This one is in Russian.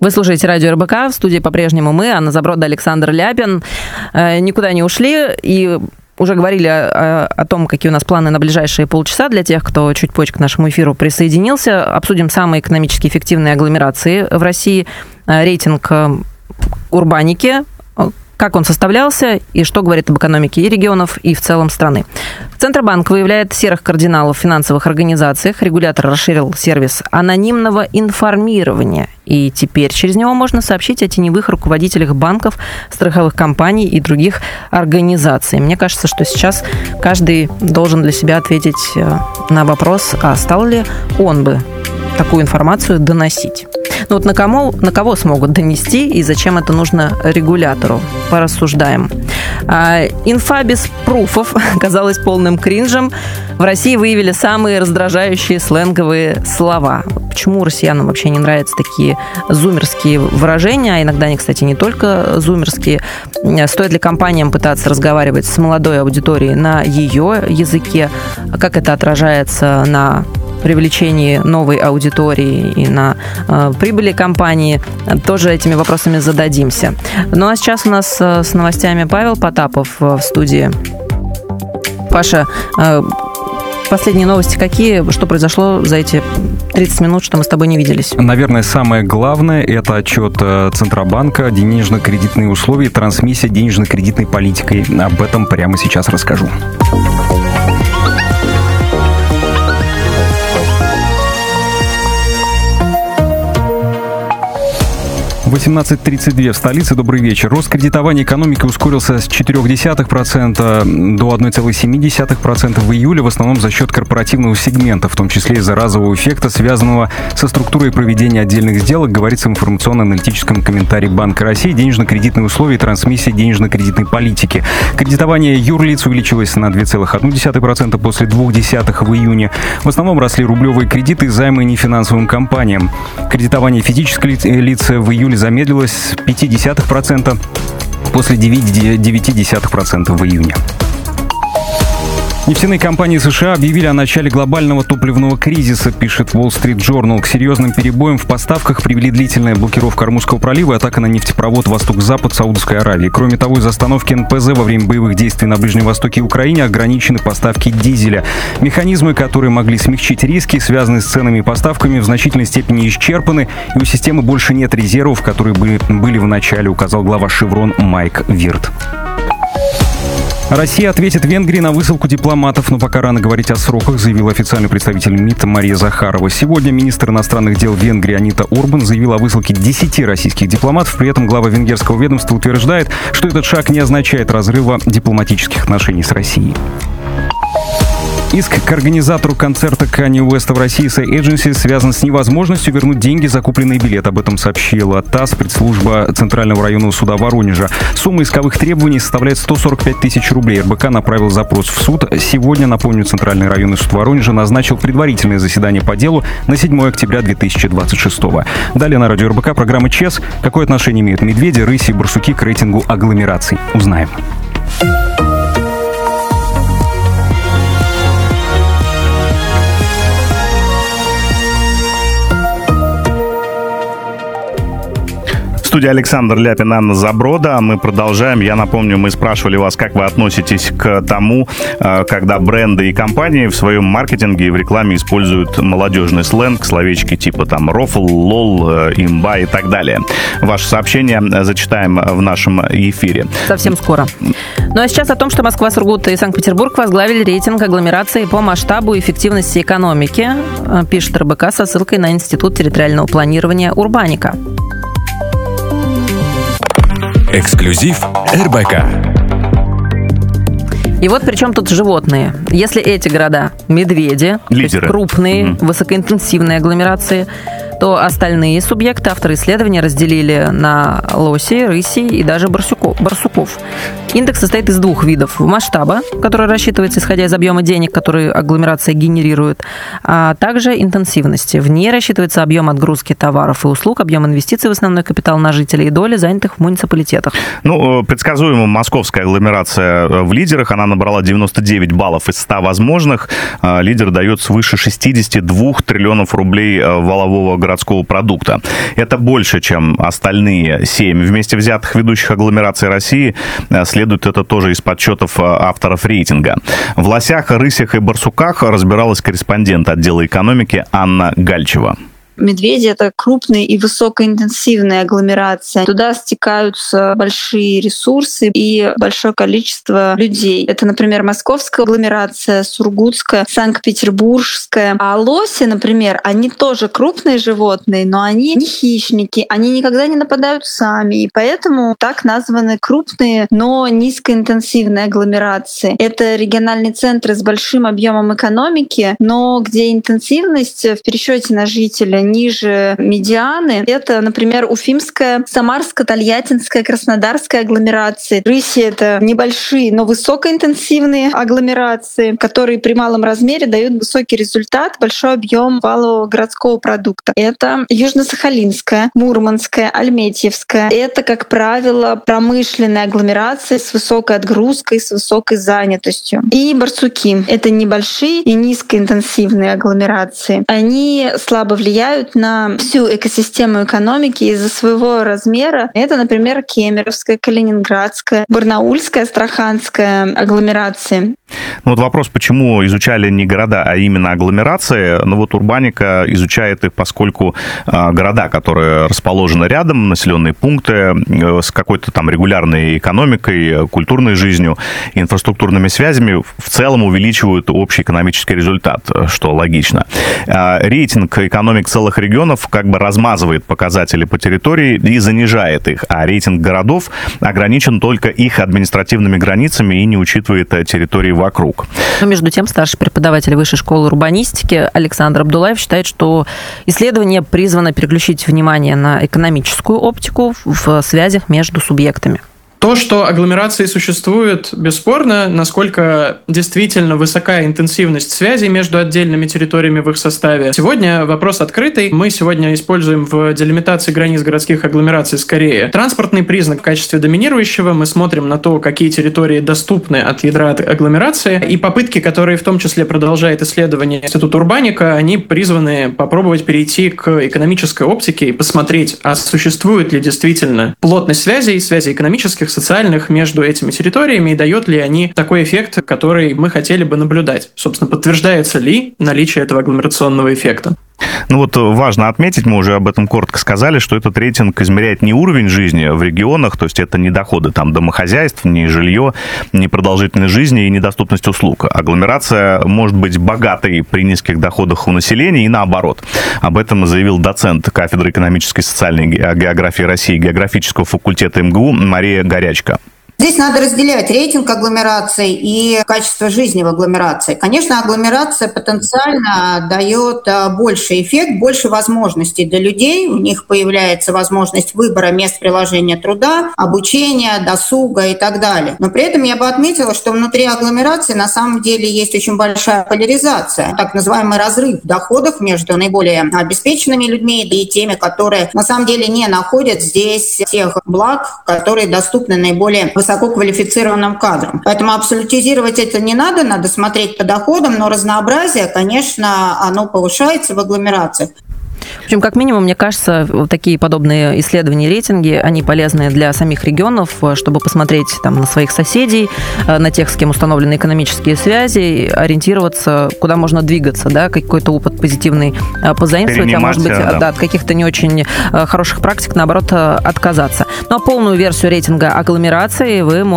Вы слушаете радио РБК, в студии по-прежнему мы, Анна Заброда, Александр Ляпин. Никуда не ушли и уже говорили о том, какие у нас планы на ближайшие полчаса. Для тех, кто чуть позже к нашему эфиру присоединился, обсудим самые экономически эффективные агломерации в России, рейтинг Урбаники, как он составлялся и что говорит об экономике и регионов, и в целом страны. Центробанк выявляет серых кардиналов в финансовых организациях. Регулятор расширил сервис анонимного информирования. И теперь через него можно сообщить о теневых руководителях банков, страховых компаний и других организаций. Мне кажется, что сейчас каждый должен для себя ответить на вопрос, а стал ли он бы такую информацию доносить. Ну вот на кого смогут донести и зачем это нужно регулятору? Порассуждаем. Инфа без пруфов оказалась полным кринжем. В России выявили самые раздражающие сленговые слова. Почему россиянам вообще не нравятся такие зумерские выражения? А иногда они, кстати, не только зумерские. Стоит ли компаниям пытаться разговаривать с молодой аудиторией на ее языке? Как это отражается на привлечении новой аудитории и на прибыли компании, тоже этими вопросами зададимся. Ну а сейчас у нас с новостями Павел Потапов в студии. Паша, последние новости какие? Что произошло за эти 30 минут, что мы с тобой не виделись? Наверное, самое главное – это отчет Центробанка, денежно-кредитные условия, трансмиссия денежно-кредитной политикой. Об этом прямо сейчас расскажу. 18:32 в столице. Добрый вечер. Рост кредитования экономики ускорился с 0,4% до 1,7% в июле, в основном за счет корпоративного сегмента, в том числе из-за разового эффекта, связанного со структурой проведения отдельных сделок, говорится в информационно-аналитическом комментарии Банка России. Денежно-кредитные условия и трансмиссия денежно-кредитной политики. Кредитование юрлиц увеличилось на 2,1% после 0,2% в июне. В основном росли рублевые кредиты и займы нефинансовым компаниям. Кредитование физических лиц в июле замедлилось с 0,5% после 9,9% в июне. Нефтяные компании США объявили о начале глобального топливного кризиса, пишет Wall Street Journal. К серьезным перебоям в поставках привели длительная блокировка Ормузского пролива и атака на нефтепровод «Восток-Запад» Саудовской Аравии. Кроме того, из остановки НПЗ во время боевых действий на Ближнем Востоке и Украине ограничены поставки дизеля. Механизмы, которые могли смягчить риски, связанные с ценами и поставками, в значительной степени исчерпаны, и у системы больше нет резервов, которые были в начале, указал глава «Шеврон» Майк Вирт. Россия ответит Венгрии на высылку дипломатов, но пока рано говорить о сроках, заявил официальный представитель МИД Мария Захарова. Сегодня министр иностранных дел Венгрии Анита Орбан заявил о высылке 10 российских дипломатов. При этом глава венгерского ведомства утверждает, что этот шаг не означает разрыва дипломатических отношений с Россией. Иск к организатору концерта Канье Уэста в России Say Agency связан с невозможностью вернуть деньги за купленный билет. Об этом сообщила ТАСС, пресс-служба Центрального районного суда Воронежа. Сумма исковых требований составляет 145 тысяч рублей. РБК направил запрос в суд. Сегодня, напомню, Центральный районный суд Воронежа назначил предварительное заседание по делу на 7 октября 2026. Далее на радио РБК программа ЧЕС. Какое отношение имеют медведи, рыси и барсуки к рейтингу агломераций? Узнаем. студии Александр Ляпин, Анна Заброда. Мы продолжаем. Я напомню, мы спрашивали вас, как вы относитесь к тому, когда бренды и компании в своем маркетинге и в рекламе используют молодежный сленг, словечки типа там рофл, лол, имба и так далее. Ваши сообщения зачитаем в нашем эфире. Совсем скоро. Ну а сейчас о том, что Москва, Сургут и Санкт-Петербург возглавили рейтинг агломерации по масштабу и эффективности экономики, пишет РБК со ссылкой на Институт территориального планирования «Урбаника». Эксклюзив РБК. И вот при чем тут животные. Если эти города – медведи, то есть крупные, высокоинтенсивные агломерации, то остальные субъекты авторы исследования разделили на лосей, рысей и даже барсуков. Индекс состоит из двух видов масштаба, который рассчитывается исходя из объема денег, которые агломерация генерирует, а также интенсивности. В ней рассчитывается объем отгрузки товаров и услуг, объем инвестиций в основной капитал на жителей и доли, занятых в муниципалитетах. Ну, предсказуемо московская агломерация в лидерах. Она набрала 99 баллов из 100 возможных. Лидер дает свыше 62 триллионов рублей валового градуса городского продукта. Это больше, чем остальные 7 вместе взятых ведущих агломераций России. Следует это тоже из подсчетов авторов рейтинга. В лосях, рысях и барсуках разбиралась корреспондент отдела экономики Анна Гальчева. Медведи — это крупные и высокоинтенсивные агломерации. Туда стекаются большие ресурсы и большое количество людей. Это, например, Московская агломерация, Сургутская, Санкт-Петербургская. А лоси, например, они тоже крупные животные, но они не хищники, они никогда не нападают сами, и поэтому так названы крупные, но низкоинтенсивные агломерации. Это региональные центры с большим объемом экономики, но где интенсивность в пересчете на жителя ниже медианы. Это, например, Уфимская, Самарская, Тольяттинская, Краснодарская агломерации. Рыси — это небольшие, но высокоинтенсивные агломерации, которые при малом размере дают высокий результат, большой объем валового городского продукта. Это Южно-Сахалинская, Мурманская, Альметьевская. Это, как правило, промышленные агломерации с высокой отгрузкой, с высокой занятостью. И барсуки — это небольшие и низкоинтенсивные агломерации. Они слабо влияют на всю экосистему экономики из-за своего размера. Это, например, Кемеровская, Калининградская, Барнаульская, Астраханская агломерации. Вот вопрос, почему изучали не города, а именно агломерации. Урбаника изучает их, поскольку города, которые расположены рядом, населенные пункты с какой-то там регулярной экономикой, культурной жизнью, инфраструктурными связями, в целом увеличивают общий экономический результат, что логично. Рейтинг экономик целых регионов как бы размазывает показатели по территории и занижает их, а рейтинг городов ограничен только их административными границами и не учитывает территории вокруг. Но между тем, старший преподаватель Высшей школы урбанистики Александр Абдулаев считает, что исследование призвано переключить внимание на экономическую оптику в связях между субъектами. То, что агломерации существуют, бесспорно, насколько действительно высока интенсивность связей между отдельными территориями в их составе. Сегодня вопрос открытый. Мы сегодня используем в делимитации границ городских агломераций скорее транспортный признак в качестве доминирующего. Мы смотрим на то, какие территории доступны от ядра агломерации. И попытки, которые в том числе продолжает исследование Института Урбаника, они призваны попробовать перейти к экономической оптике и посмотреть, а существует ли действительно плотность связей экономических, социальных между этими территориями, и дает ли они такой эффект, который мы хотели бы наблюдать. Собственно, подтверждается ли наличие этого агломерационного эффекта. Важно отметить, мы уже об этом коротко сказали, что этот рейтинг измеряет не уровень жизни в регионах, то есть это не доходы домохозяйств, не жилье, не продолжительность жизни и недоступность услуг. Агломерация может быть богатой при низких доходах у населения и наоборот. Об этом заявил доцент кафедры экономической и социальной географии России географического факультета МГУ Мария Горячка. Здесь надо разделять рейтинг агломераций и качество жизни в агломерации. Конечно, агломерация потенциально дает больший эффект, больше возможностей для людей. У них появляется возможность выбора мест приложения труда, обучения, досуга и так далее. Но при этом я бы отметила, что внутри агломерации на самом деле есть очень большая поляризация, так называемый разрыв доходов между наиболее обеспеченными людьми и теми, которые на самом деле не находят здесь тех благ, которые доступны наиболее высококвалифицированным кадрам. Поэтому абсолютизировать это не надо, надо смотреть по доходам, но разнообразие, конечно, оно повышается в агломерациях. В общем, как минимум, мне кажется, такие подобные исследования и рейтинги, они полезны для самих регионов, чтобы посмотреть на своих соседей, на тех, с кем установлены экономические связи, ориентироваться, куда можно двигаться, какой-то опыт позитивный позаимствовать, а может быть, от каких-то не очень хороших практик, наоборот, отказаться. Ну а полную версию рейтинга агломерации вы